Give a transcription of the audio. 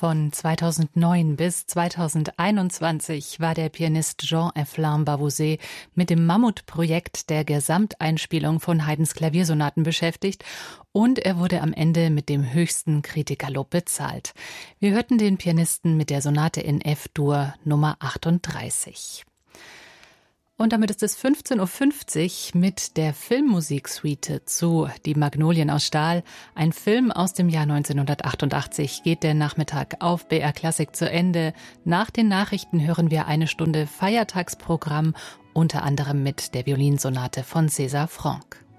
Von 2009 bis 2021 war der Pianist Jean-Efflin Bavouzet mit dem Mammutprojekt der Gesamteinspielung von Haydns Klaviersonaten beschäftigt und er wurde am Ende mit dem höchsten Kritikerlob bezahlt. Wir hörten den Pianisten mit der Sonate in F-Dur Nummer 38. Und damit ist es 15.50 Uhr mit der Filmmusiksuite zu Die Magnolien aus Stahl. Ein Film aus dem Jahr 1988 geht der Nachmittag auf BR Klassik zu Ende. Nach den Nachrichten hören wir eine Stunde Feiertagsprogramm, unter anderem mit der Violinsonate von César Franck.